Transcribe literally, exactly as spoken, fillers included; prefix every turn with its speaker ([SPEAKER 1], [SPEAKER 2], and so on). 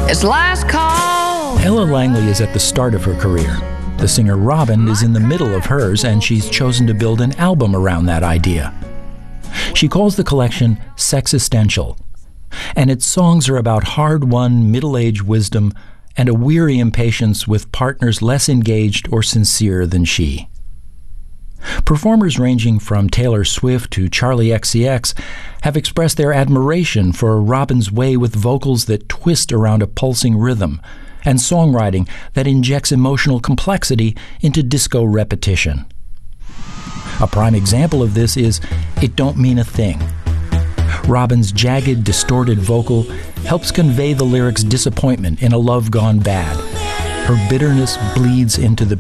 [SPEAKER 1] It's last call.
[SPEAKER 2] Ella Langley is at the start of her career. The singer Robyn is in the middle of hers, and she's chosen to build an album around that idea. She calls the collection Sexistential, and its songs are about hard-won middle-age wisdom and a weary impatience with partners less engaged or sincere than she. Performers ranging from Taylor Swift to Charli X C X have expressed their admiration for Robyn's way with vocals that twist around a pulsing rhythm and songwriting that injects emotional complexity into disco repetition. A prime example of this is It Don't Mean a Thing. Robyn's jagged, distorted vocal helps convey the lyric's disappointment in a love gone bad. Her bitterness bleeds into the